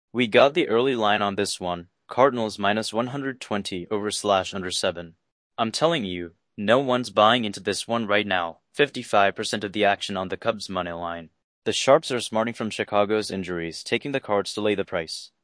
We got the early line on this one. Cardinals minus 120 over slash under 7. I'm telling you, no one's buying into this one right now. 55% of the action on the Cubs money line. The Sharps are smarting from Chicago's injuries, taking the Cards to lay the price.